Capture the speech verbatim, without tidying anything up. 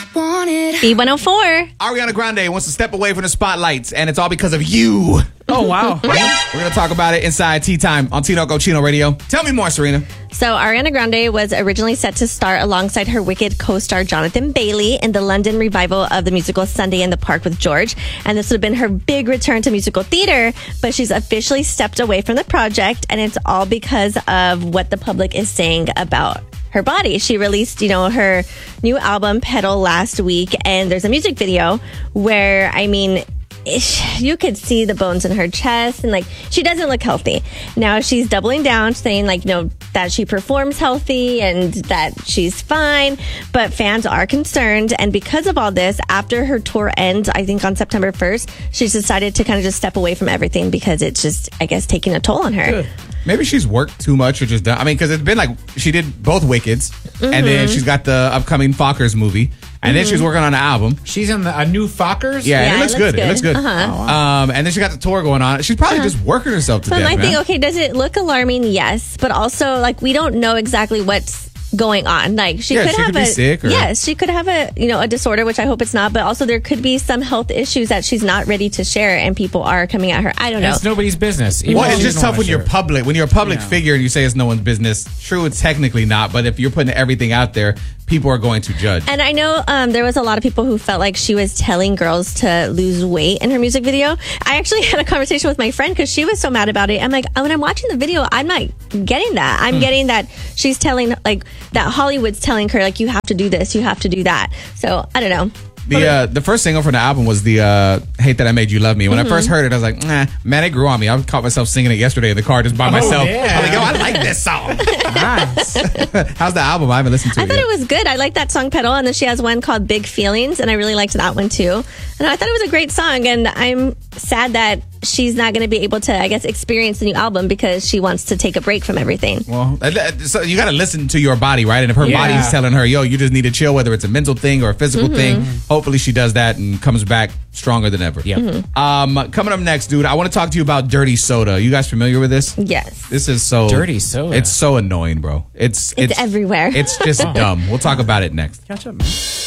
wanted. B one oh four. Ariana Grande wants to step away from the spotlights, and it's all because of you. Oh, wow. We're going to talk about it inside Tea Time on Tinoco Chino Radio. Tell me more, Serena. So Ariana Grande was originally set to star alongside her Wicked co-star Jonathan Bailey in the London revival of the musical Sunday in the Park with George. And this would have been her big return to musical theater, but she's officially stepped away from the project, and it's all because of what the public is saying about her body. She released, you know, her new album Pedal last week, and there's a music video where, I mean, you could see the bones in her chest, and like, she doesn't look healthy. Now she's doubling down, saying like, you know, that she performs healthy and that she's fine, but fans are concerned. And because of all this, after her tour ends, I think on September first, she's decided to kind of just step away from everything because it's just, I guess, taking a toll on her. Good. Maybe she's worked too much or just done. I mean, because it's been like, she did both Wickeds, mm-hmm. and then she's got the upcoming Fockers movie. And mm-hmm. then she's working on an album. She's in the, a new Fockers? Yeah, yeah it, looks it looks good. good. It looks good. Uh-huh. Oh, wow. um, and then she got the tour going on. She's probably uh-huh. just working herself to but death, I man. think, okay, does it look alarming? Yes. But also, like, we don't know exactly what's going on. Like, she yeah, could she have could a... be sick or... Yes, she could have a, you know, a disorder, which I hope it's not. But also, there could be some health issues that she's not ready to share, and people are coming at her. I don't know. It's nobody's business. Well, it's just tough when you're share. public. When you're a public Yeah. figure and you say it's no one's business, true, it's technically not. But if you're putting everything out there, people are going to judge. And I know um, there was a lot of people who felt like she was telling girls to lose weight in her music video. I actually had a conversation with my friend because she was so mad about it. I'm like, when I'm watching the video, I'm not getting that. I'm mm. getting that she's telling, like, that Hollywood's telling her, like, you have to do this, you have to do that. So, I don't know. The uh, the first single from the album was the uh, Hate That I Made You Love Me. When mm-hmm. I first heard it, I was like, nah, man, it grew on me. I caught myself singing it yesterday in the car just by oh, myself. Yeah. I was like, yo, I like this song. Nice. How's the album? I haven't listened to I it thought yet. it was good. I like that song Pedal, and then she has one called Big Feelings, and I really liked that one too. And I thought it was a great song, and I'm sad that she's not going to be able to, I guess, experience the new album because she wants to take a break from everything. Well, so you got to listen to your body, right? And if her yeah. body's telling her, yo, you just need to chill, whether it's a mental thing or a physical mm-hmm. thing, hopefully she does that and comes back stronger than ever. Yep. Mm-hmm. Um, coming up next, dude, I want to talk to you about Dirty Soda. You guys familiar with this? Yes. This is so... Dirty Soda. It's so annoying, bro. It's, it's, it's everywhere. It's just dumb. We'll talk about it next. Catch up, man.